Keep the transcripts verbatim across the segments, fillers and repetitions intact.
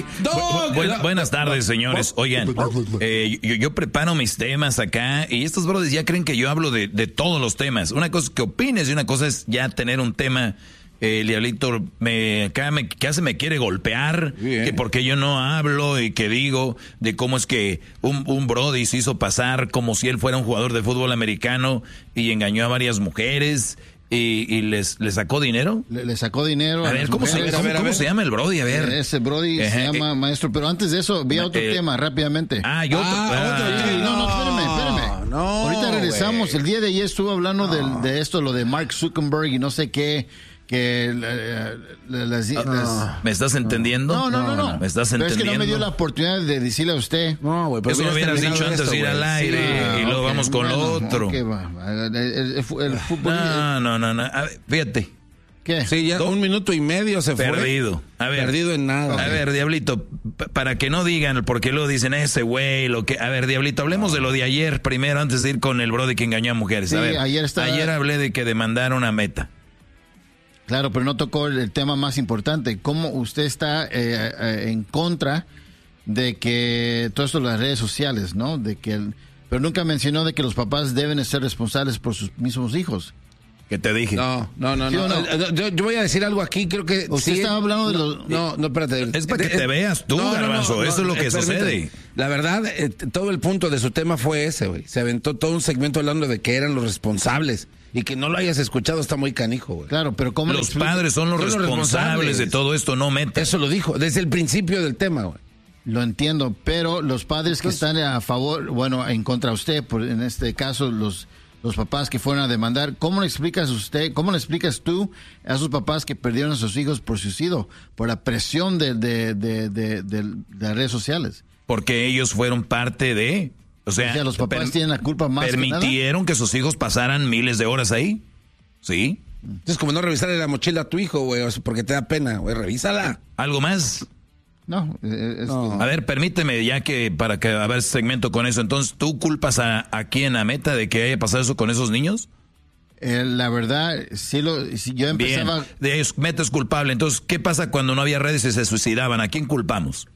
Bu- bu- buenas tardes, señores. Oigan, eh, yo, yo preparo mis temas acá y estos brothers ya creen que yo hablo de, de todos los temas. Una cosa es que opines y una cosa es ya tener un tema. Eh, el diablito me, acá me, casi me quiere golpear, bien. Que porque yo no hablo y que digo de cómo es que un, un brody se hizo pasar como si él fuera un jugador de fútbol americano y engañó a varias mujeres y, y les, les sacó dinero. Le, le sacó dinero. A, a ver, ¿cómo, se, ¿cómo, ¿cómo se llama el brody? A ver. Ese brody uh-huh. se llama eh, maestro, pero antes de eso, vi otro eh, tema rápidamente. Ah, yo ah, otro. Ah, okay. No, no, espérame, espérame. No, ahorita regresamos. Wey. El día de ayer estuvo hablando no. de, de esto, lo de Mark Zuckerberg y no sé qué. Que uh, las, las, uh, ¿Me estás entendiendo? No, no, no, no. ¿Me estás pero entendiendo? es que no me dio la oportunidad de decirle a usted. No, güey, eso lo hubieras dicho antes esto, de ir wey. al aire sí, y okay. luego vamos con bueno, lo otro. Okay, va. El, el, el fútbol. No, no, no, no. A ver, fíjate. ¿Qué? Sí, ya un minuto y medio se Perdido. fue. Perdido. A ver. Perdido en nada. A ver, Diablito, p- para que no digan, porque luego dicen ese güey, lo que... A ver, Diablito, hablemos no. de lo de ayer primero, antes de ir con el brody que engañó a mujeres. Sí, a ver, ayer estaba... Ayer hablé de que demandaron a Meta. Claro, pero no tocó el tema más importante. ¿Cómo usted está eh, eh, en contra de que todo esto de las redes sociales, ¿no? De que el, pero nunca mencionó de que los papás deben ser responsables por sus mismos hijos. ¿Qué te dije? No, no, no. ¿Sí no? no? Yo, yo voy a decir algo aquí, creo que... Usted sí, estaba hablando de los... No, no, espérate. Es para que te veas tú, no, Garbanzo. No, no, Eso no, es lo que permítame. sucede. La verdad, eh, todo el punto de su tema fue ese, güey. Se aventó todo un segmento hablando de que eran los responsables. Y que no lo hayas escuchado está muy canijo, güey. Claro, pero ¿cómo los padres son los, son responsables, los responsables de todo esto, no Meta. Eso lo dijo, desde el principio del tema, güey. Lo entiendo, pero los padres que están a favor, bueno, en contra de usted, por, en este caso, los... los papás que fueron a demandar, ¿cómo le explicas usted, cómo le explicas tú a esos papás que perdieron a sus hijos por suicidio, por la presión de, de, de, de, de, de las redes sociales? Porque ellos fueron parte de... O sea, o sea los papás per, tienen la culpa más ¿Permitieron que, que sus hijos pasaran miles de horas ahí? ¿Sí? Es como no revisarle la mochila a tu hijo, güey, porque te da pena, güey, revísala. ¿Algo más? No, es, no. A ver, permíteme, ya que para que a ver segmento con eso. Entonces, ¿tú culpas a, a quién, a Meta, de que haya pasado eso con esos niños? Eh, la verdad, sí lo, si yo empezaba... Bien, de, Meta es culpable. Entonces, ¿qué pasa cuando no había redes y se suicidaban? ¿A quién culpamos?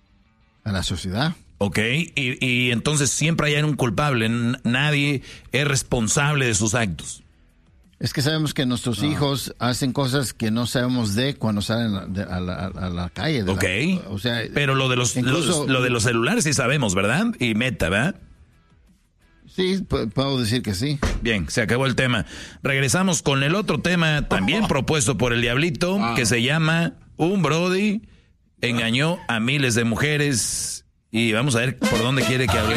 A la sociedad. Ok, y, y entonces siempre hay un culpable. Nadie es responsable de sus actos. Es que sabemos que nuestros no. hijos hacen cosas que no sabemos de cuando salen a la, a la, a la calle. De ok. La, o sea, pero lo de los, incluso, los lo de los celulares sí sabemos, ¿verdad? Y Meta, ¿verdad? Sí, puedo decir que sí. Bien, se acabó el tema. Regresamos con el otro tema también propuesto por el Diablito, ah. que se llama Un Brody engañó a miles de mujeres. Y vamos a ver por dónde quiere que hable.